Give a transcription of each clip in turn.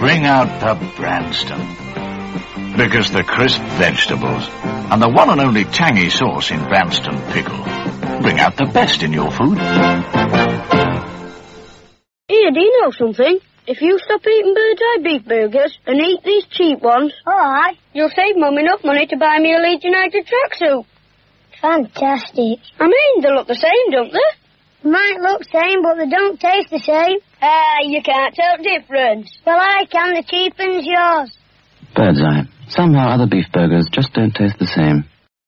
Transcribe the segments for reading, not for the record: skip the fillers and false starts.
bring out the Branston. Because the crisp vegetables and the one and only tangy sauce in Branston Pickle bring out the best in your food. Here, do you know something? If you stop eating Bird's Eye beef burgers and eat these cheap ones, Alright. you'll save Mum enough money to buy me a Leeds United tracksuit. Fantastic. I mean, they look the same, don't they? Might look same, but they don't taste the same. You can't tell the difference. Well, I can. The cheapen's yours. Bird's Eye. Somehow other beef burgers just don't taste the same.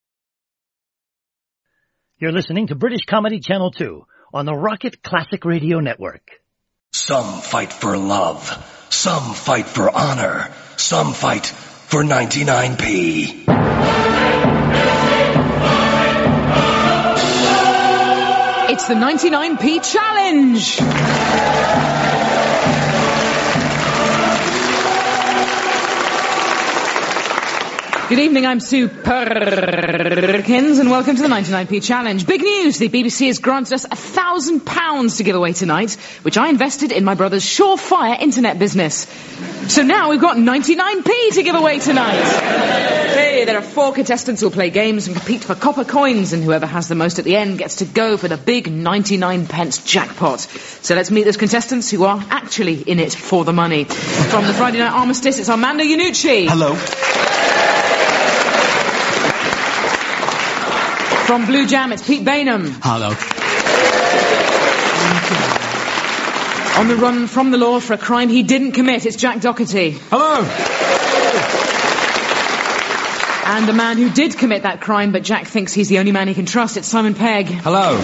You're listening to British Comedy Channel 2 on the Rocket Classic Radio Network. Some fight for love. Some fight for honor. Some fight for 99p. It's the 99p challenge! Good evening, I'm Sue Perkins, and welcome to the 99p challenge. Big news! The BBC has granted us £1,000 to give away tonight, which I invested in my brother's surefire internet business. So now we've got 99p to give away tonight. Hey, there are 4 contestants who'll play games and compete for copper coins, and whoever has the most at the end gets to go for the big 99 pence jackpot. So let's meet those contestants who are actually in it for the money. From the Friday Night Armistice, it's Armando Iannucci. Hello. From Blue Jam, it's Pete Bainham. Hello. On the run from the law for a crime he didn't commit, it's Jack Doherty. Hello. And the man who did commit that crime, but Jack thinks he's the only man he can trust, it's Simon Pegg. Hello.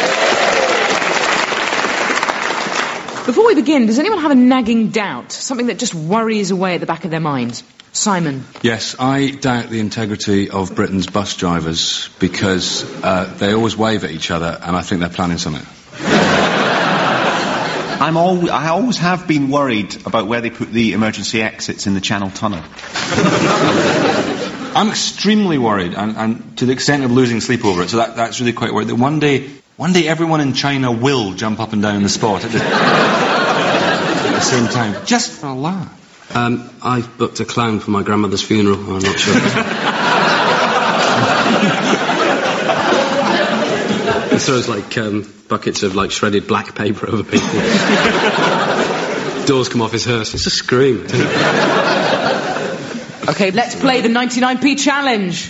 Before we begin, does anyone have a nagging doubt? Something that just worries away at the back of their mind? Simon. Yes, I doubt the integrity of Britain's bus drivers because they always wave at each other and I think they're planning something. I always have been worried about where they put the emergency exits in the Channel Tunnel. I'm extremely worried and to the extent of losing sleep over it, so that's really quite worried that one day everyone in China will jump up and down the spot at the same time, just for a laugh. I've booked a clown for my grandmother's funeral. I'm not sure. He throws buckets of shredded black paper over people. Doors come off his hearse. It's a scream. Okay, let's play the 99p challenge.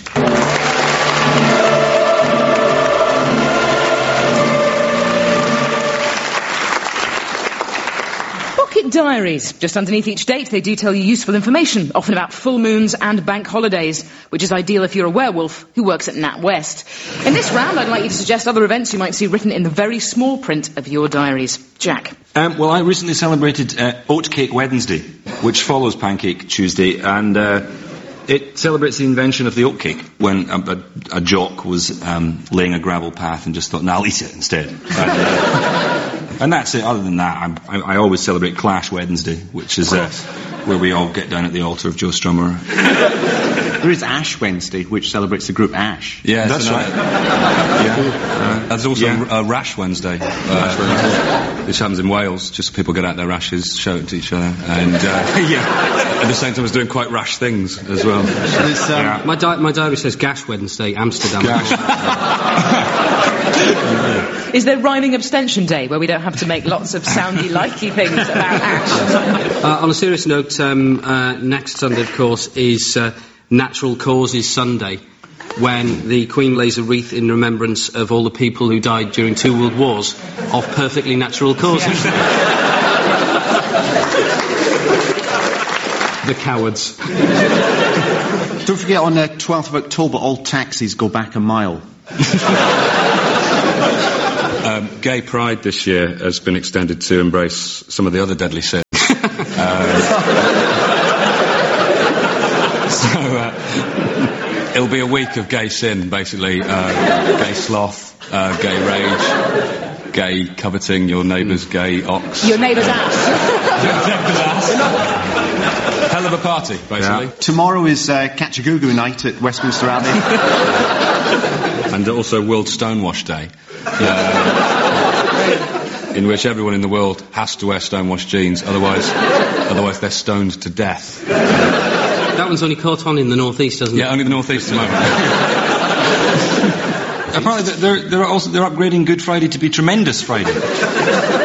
Diaries. Just underneath each date, they do tell you useful information, often about full moons and bank holidays, which is ideal if you're a werewolf who works at NatWest. In this round, I'd like you to suggest other events you might see written in the very small print of your diaries. Jack. Well, I recently celebrated Oatcake Wednesday, which follows Pancake Tuesday, and it celebrates the invention of the oatcake when a jock was laying a gravel path and just thought, nah, I'll eat it instead. And that's it. Other than that, I always celebrate Clash Wednesday, which is where we all get down at the altar of Joe Strummer. There is Ash Wednesday, which celebrates the group Ash. Yeah, that's right. There's also Rash Wednesday. This happens in Wales, just so people get out their rashes, shouting to each other, and at the same time as doing quite rash things as well. My diary says Gash Wednesday, Amsterdam. Gash. Is there rhyming abstention day where we don't have to make lots of soundy likey things about Ash? On a serious note, next Sunday, of course, is Natural Causes Sunday, when the Queen lays a wreath in remembrance of all the people who died during 2 world wars of perfectly natural causes. The cowards. Don't forget, on the 12th of October, all taxis go back a mile. Gay Pride this year has been extended to embrace some of the other deadly sins. It'll be a week of gay sin, basically. Gay sloth, gay rage, gay coveting your neighbour's gay ox. Your neighbour's ass. Hell of a party, basically. Yeah. Tomorrow is Catch-a-Goo-Goo night at Westminster Abbey. And also World Stonewash Day. in which everyone in the world has to wear stonewashed jeans, otherwise they're stoned to death. That one's only caught on in the northeast, doesn't it? Yeah, only the northeast at the moment. Apparently, they're upgrading Good Friday to be Tremendous Friday.